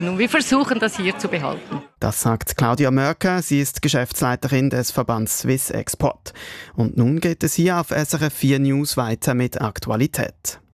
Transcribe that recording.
Und wir versuchen, das hier zu behalten. Das sagt Claudia Mörker. Sie ist Geschäftsleiterin des Verbands Swiss Export. Und nun geht es hier auf SRF 4 News weiter mit Aktualität.